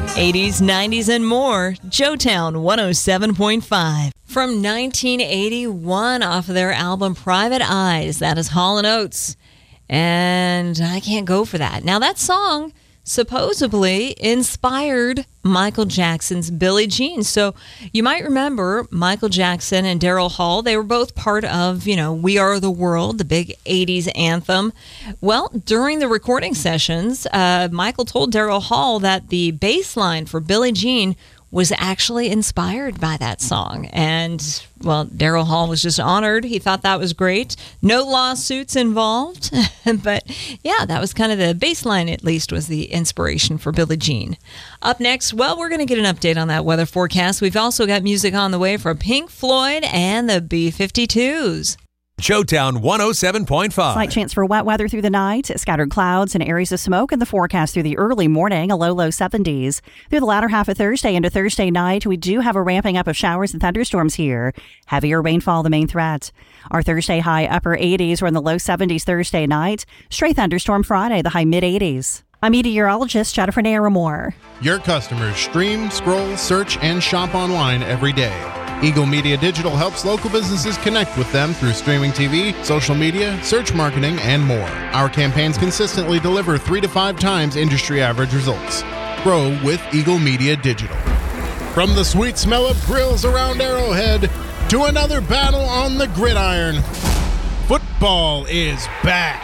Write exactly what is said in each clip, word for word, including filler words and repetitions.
eighties, nineties, and more. Joetown one oh seven point five. From nineteen eighty-one, off of their album Private Eyes, that is Hall and Oates. And I can't go for that. Now, that song supposedly inspired Michael Jackson's Billie Jean. So you might remember Michael Jackson and Daryl Hall. They were both part of, you know, We Are the World, the big eighties anthem. Well, during the recording sessions, uh, Michael told Daryl Hall that the bass line for Billie Jean was actually inspired by that song. And, well, Daryl Hall was just honored. He thought that was great. No lawsuits involved. But, yeah, that was kind of the baseline, at least, was the inspiration for Billie Jean. Up next, well, we're going to get an update on that weather forecast. We've also got music on the way from Pink Floyd and the B fifty-twos. Joetown one oh seven point five. Slight chance for wet weather through the night, scattered clouds and areas of smoke in the forecast through the early morning, a low, low seventies. Through the latter half of Thursday into Thursday night, we do have a ramping up of showers and thunderstorms here. Heavier rainfall the main threat. Our Thursday high upper eighties, we're in the low seventies Thursday night. Stray thunderstorm Friday, the high mid eighties. I'm meteorologist Jennifer Naramore. Your customers stream, scroll, search, and shop online every day. Eagle Media Digital helps local businesses connect with them through streaming T V, social media, search marketing, and more. Our campaigns consistently deliver three to five times industry average results. Grow with Eagle Media Digital. From the sweet smell of grills around Arrowhead to another battle on the gridiron, football is back.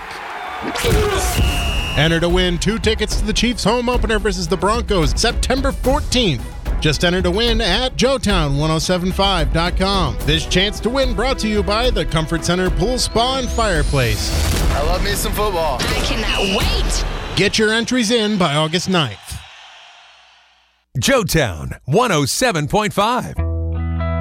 Enter to win two tickets to the Chiefs home opener versus the Broncos September fourteenth. Just enter to win at joetown ten seventy-five dot com. This chance to win brought to you by the Comfort Center Pool Spa and Fireplace. I love me some football. I cannot wait. Get your entries in by August ninth. Joetown one oh seven point five.